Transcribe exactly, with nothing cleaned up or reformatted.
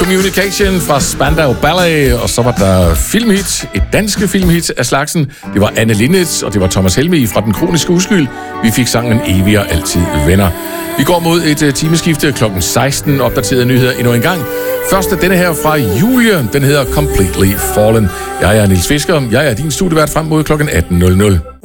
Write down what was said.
Communication fra Spandau Ballet, og så var der filmhit, et danske filmhit af slagsen. Det var Anne Linnet, og det var Thomas Helmig fra Den Kroniske Uskyld. Vi fik sangen Evig og altid venner. Vi går mod et timeskifte klokken seksten, opdaterede nyheder endnu en gang. Først er denne her fra Julie, den hedder Completely Fallen. Jeg er Niels Fisker, jeg er din studievært frem mod klokken atten nul nul.